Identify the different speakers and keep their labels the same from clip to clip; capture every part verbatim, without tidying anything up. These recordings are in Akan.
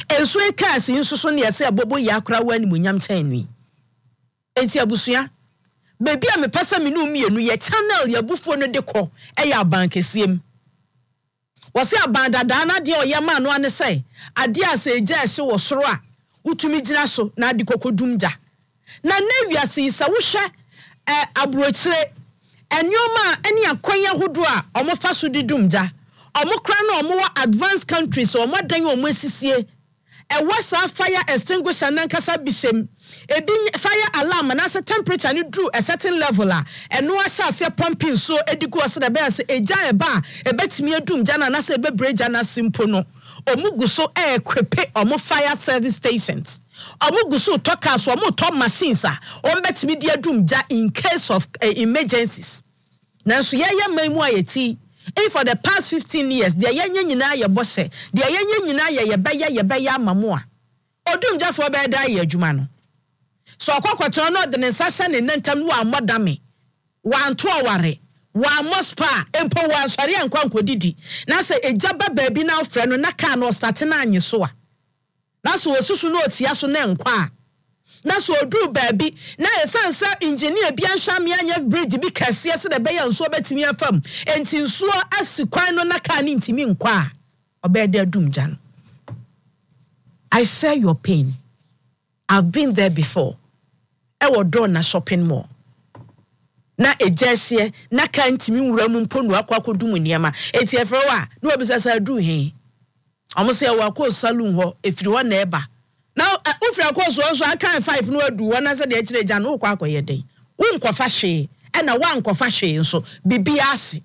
Speaker 1: enso e cars nso so ne yese abobo ya akra wa ni munyam chan ni enti abusua baby a me pesa me no mienu ye channel ya bufo no de kɔ e ya bankesiem wose abandada na de oyema no ane sei ade ase eja ehye wo soro a utumi gina so na ade kokodumja na na wiase sa wo hwe eh abrochire enyoma eni akwanya hodo a omofa so didumja omokra na omo wa advanced countries omo dan omo asisie e wasa fire extinguisher nankasa bishem ebi fire alarm na se temperature ni drew a certain level a eno ahya se pumping so edigu ose da be ase eja eba e betimi adum jana na se be breja na simpo no omugu so e kwepe omo fire service stations omugu so toka so omo to machines a o betimi di adum ja in case of uh, emergencies na so ye ye maimu ayeti. And for the past fifteen years, the yenye nyina ye bose, the yenye nyina ye ye beya ye beya mamoa. Odum ja for be da ye adwuma no. So akwakwatro no de nsasha ne nantam wa modame. Wa anto aware, wa mospa, empo wa sware ankwa nkodidi. Na se ejaba baabi na ofre no na ka no start na anye so a. Na so osusu no otia so na enkwa. Na so odru baabi na esansa engineer bi anhwa me anya bridge bi kase se de be ya nso betimi afam enti nso asikwan no na ka ni ntimi nkwa obeda adumja no. I share your pain. I've been there before. I was drawn na shopping mall. Na ejehye na ka ntimi nwura mu mpo no akwa kodum niema enti efre wa na obisasa adu he omo se wa ko saloon ho efiri ho na eba. Now, if you are close, also I can't five no do one as a day, Jano Quaco day. One coffashe, and a one coffashe, so be biasi.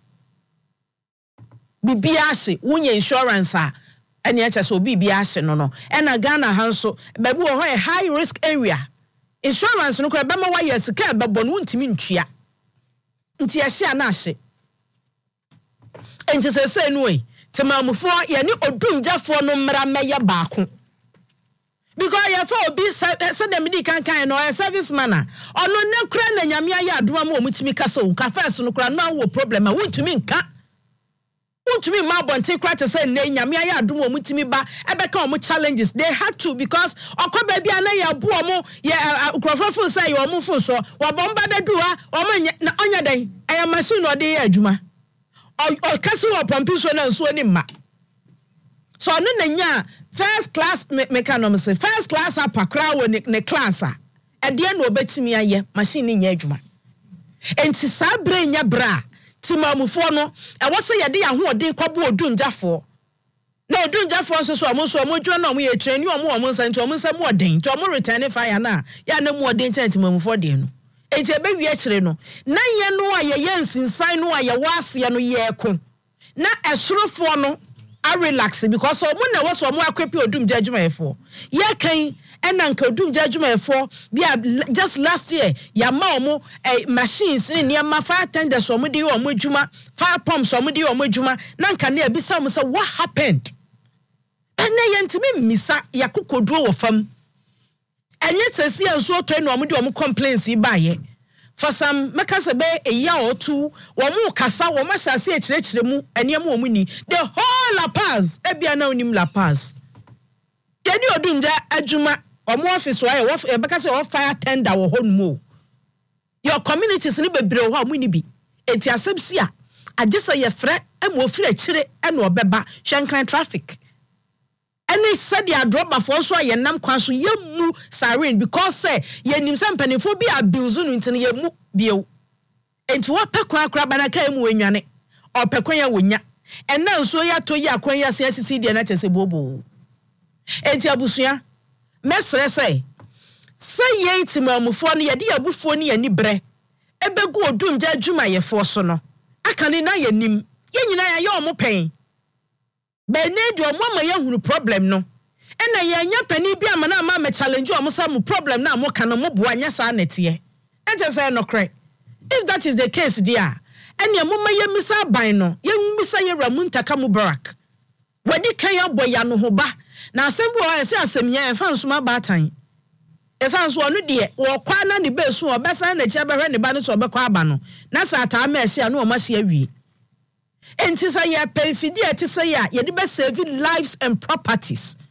Speaker 1: Be biasi, one insurance, and yet so be biasi, no, no, and a Ghana hanso, but we are a high risk area. Insurance no crab, why yes, a cab, but one to mean chia. Ntia share nashi. And to say, say, no way, to Mamu for ya ni odum jafo no mra meya baku. Because you for be said them di kan kan no a service manner ono ne kra na nyame aye adoma ma omutimi kasa o ka first no kra na wo problem a wontumi nka wontumi ma bonte kra te say na nyame aye adoma omutimi ba ebeka omo challenges they had to because okoba bia na ya bu omo ye ukrofofo say yo omo fo so wa bomba beduwa omo na onya dan aya machine no de adwuma o kase wo pompi so na nso ni ma so no na nya first class mechanism say first class apakra wo ne class a e de na obetimi aye machine ni nya adwuma enti sabre nya bra timamufo no e wo se ye de ahoden kwabo odunjafo na odunjafo so so omo so omo dwo na omo ye train omo omo nsa nti omo nsa mu oden to omo return fire na ya na mu oden chan timamufo de no enti ebe wi akire no na ye no a ye yansinsan no a ye wase no ye ko na esorofo no I relax because so when I was so more creepy or doom judgment for. Yeah, can and uncle doom judgment for yeah just last year, ya mamo a machines in near my fire tenders or mudi or mujuma, fire pumps or mudi or mujuma, nanka near be some say what happened? And they ent me missa yakuko draw of them. And yet I see and so train or mudi or complaints by ye. For some makasa be a year or two, or more kasa or masha see a church remu and yamu muni. The whole La Paz, ebia na unim La Paz. Yedi odunja ajuma or more office why off a bakasa or fire tender or home mo. Your communities ni bebre wa muni bi. Eti asepsia. I just say ye fre and mo free chire and no beba shankran traffic. And they said they drop my phone so ye nam kwan so ye mu siren because say ye nim some penifo bi abuse no nti ye mu bio enti wo pekwa akra bana kai mu enwane o pekwa ya wonya and now so ya to ya kwan ya C S C D na chese bobo enti abusua mesre say say ye ntimamufo no ye de abufo no ye ni bre ebegu odumja adwuma ye fo so no akane na ye nim ye nyina ya ye omo pen Benedo mama ya hunu problem no. Ena ya nya pani bi ama na ma me challenge o mo sa mu problem na mo ka no mo bo anya sa netie. E je say no cry. If that is the case dear, enya mo ma ya misa ban no, ya misa ya ramunta ka mu barak. Wadi kan ya boya no ho ba. Na asem bo o se asem ya fa nso ma ba tan. E san so no de wo kwa na ne be su o be san na chi be hwe ne ba no so be kwa aba no. Na sa ta ma ehia no o ma hia wie. Enti say ya pay fidi eti say ya ye de be save lives and properties